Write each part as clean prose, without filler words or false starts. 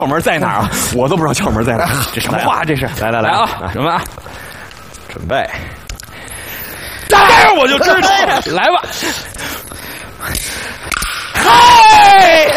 窍门在哪儿啊？我都不知道窍门在哪儿。这什么话？这是来啊！什么啊？准备。这样我就知道了。来吧。嗨！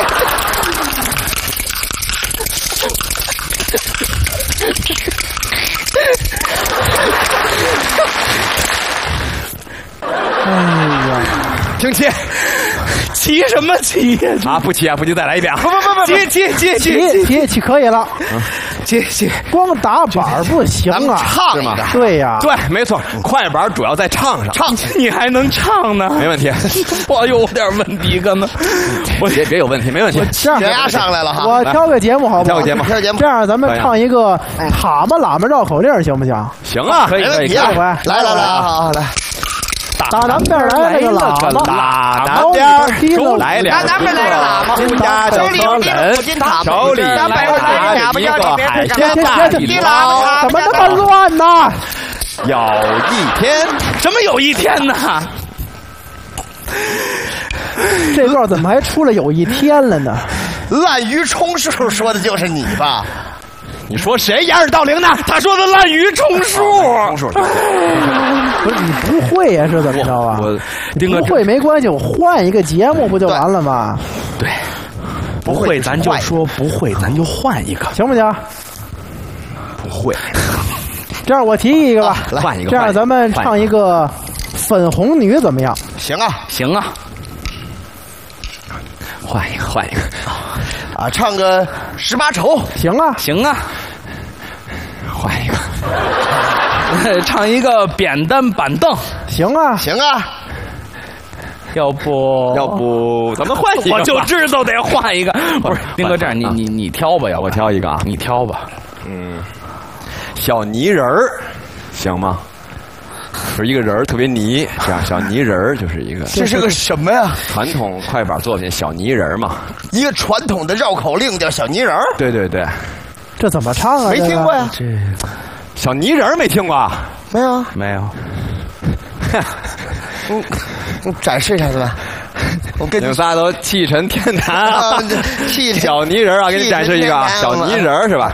哎呀， 请起。骑什么骑呀？啊，不骑啊，不骑，再来一遍。不， 骑可以了。 骑， 光打板不行啊， 是吗？ 对呀， 对，没错，快板主要在唱上。 唱， 你还能唱呢？没问题。我有点问题可能。我别有问题，没问题。 这样压上来了哈。 我挑个节目好不好？ 挑个节目。 这样咱们唱一个蛤蟆喇嘛绕口令行不行？ 行啊，可以。 这回来，好来。 打南边来了个喇嘛， 南边来两个， 南边来个喇嘛， 金家手里人，手里拿着一个海鲜大地捞， 怎么那么乱呢？ 有一天，什么有一天呢？ 这段怎么还出了有一天了呢？ 滥竽充数说的就是你吧？ 你说谁掩耳盗铃呢？他说的滥竽充数。 不是你不会呀？是怎么着啊？ 我不会没关系，我换一个节目不就完了吗？ 对，不会咱就说不会，咱就换一个， 行不行？ 不会。 这样我提议一个吧， 换一个。 这样咱们唱一个粉红女怎么样？ 行啊。 换一个。 啊，唱个18愁。 行啊。 换一个。唱一个扁担板凳。 行啊。 要不咱们换一个？我就知道得换一个。不是，丁哥，这样你挑吧，要不我挑一个啊？你挑吧。小泥人儿，行吗？不是一个人特别泥，这样小泥人儿就是一个。 这是个什么呀？ 传统快板作品，小泥人嘛。 一个传统的绕口令叫小泥人。 对。 这怎么唱啊？ 没听过呀？ 这小泥人没听过啊？ 没有。展示一下子吧。我跟你们仨都气沉天坛啊！小泥人啊，给你展示一个啊，小泥人是吧？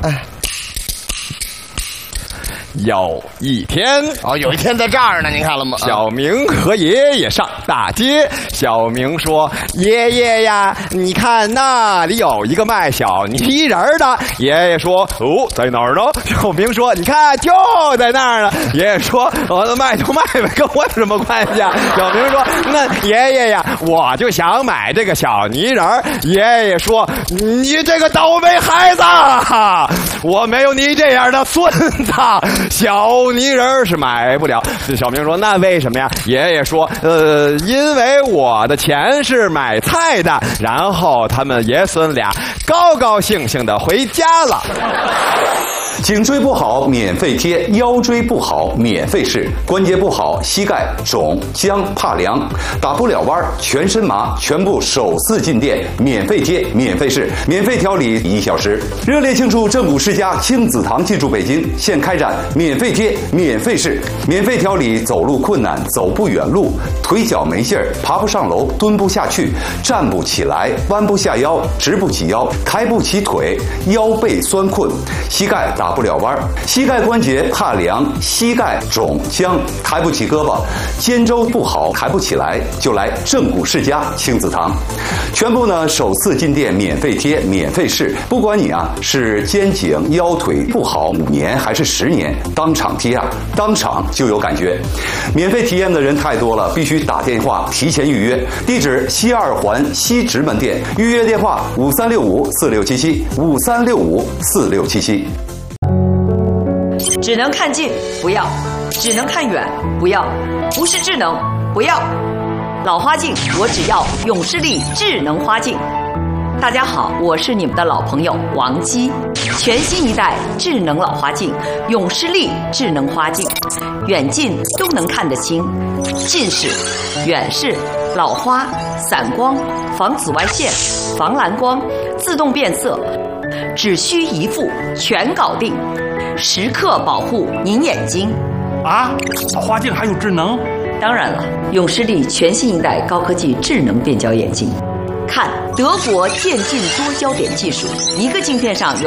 有一天， 有一天在这儿呢，您看了吗？ 小明和爷爷上大街。小明说：“爷爷呀，你看那里有一个卖小泥人的。”爷爷说：“哦，在哪儿呢？”小明说：“你看，就在那儿呢。”爷爷说：“卖就卖呗，跟我有什么关系啊？”小明说：“那爷爷呀，我就想买这个小泥人。”爷爷说：“你这个倒霉孩子，我没有你这样的孙子。”小泥人是买不了。小明说：“那为什么呀？”爷爷说：“因为我的钱是买菜的。”然后他们爷孙俩高高兴兴的回家了。 颈椎不好免费贴，腰椎不好免费试，关节不好膝盖肿僵怕凉，打不了弯全身麻，全部首次进店免费贴免费试，免费调理1小时。热烈庆祝正骨世家亲子堂进驻北京，现开展免费贴免费试，免费调理走路困难、走不远路、腿脚没劲儿、爬不上楼、蹲不下去、站不起来、弯不下腰、直不起腰、抬不起腿、腰背酸困、膝盖打不了弯，膝盖关节怕凉，膝盖肿僵，抬不起胳膊，肩周不好抬不起来，就来正骨世家亲子堂。全部呢首次进店免费贴免费试，不管你是肩颈腰腿不好5年还是10年，当场贴当场就有感觉。免费体验的人太多了，必须打电话提前预约。地址西2环西直门店，预约电话5365467753654677。 只能看近不要，只能看远不要，不是智能不要。老花镜我只要永视力智能花镜。大家好，我是你们的老朋友王姬。全新一代智能老花镜永视力智能花镜，远近都能看得清，近视、远视、老花、散光、防紫外线、防蓝光、自动变色，只需一副全搞定，时刻保护您眼睛。 啊，老花镜还有智能？ 当然了，永视力全新一代高科技智能变焦眼镜。看德国渐进多焦点技术，一个镜片上有